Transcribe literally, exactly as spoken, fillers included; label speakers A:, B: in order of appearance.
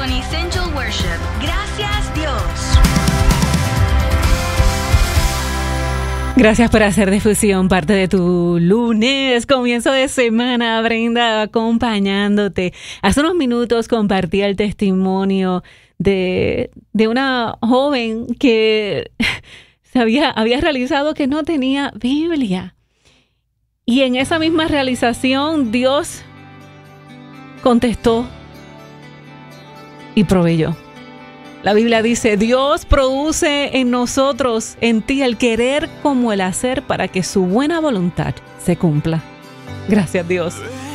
A: con Essential Worship. Gracias, Dios.
B: Gracias por hacer de Fusión parte de tu lunes, comienzo de semana. Brenda acompañándote. Hace unos minutos compartí el testimonio de, de una joven que se había, había realizado que no tenía Biblia. Y en esa misma realización Dios contestó y proveyó. La Biblia dice, Dios produce en nosotros, en ti, el querer como el hacer para que su buena voluntad se cumpla. Gracias, Dios.